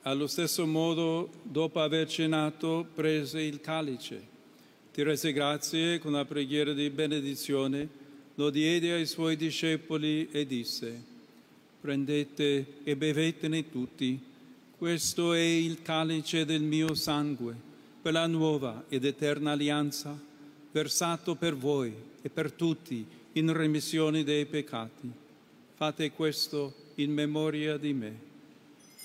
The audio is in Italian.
Allo stesso modo, dopo aver cenato, prese il calice, ti rese grazie con la preghiera di benedizione, lo diede ai suoi discepoli e disse: prendete e bevetene tutti, questo è il calice del mio sangue, per la nuova ed eterna alleanza, versato per voi e per tutti in remissione dei peccati. Fate questo in memoria di me.